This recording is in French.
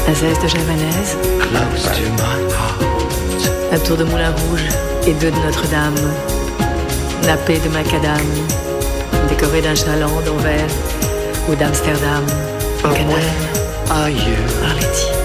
Azès de Javanaise, close to my heart. un tour de Moulin Rouge et 2 de Notre-Dame, nappé de macadam, décoré d'un chaland d'Anvers ou d'Amsterdam, en Canada. Are you Arletty.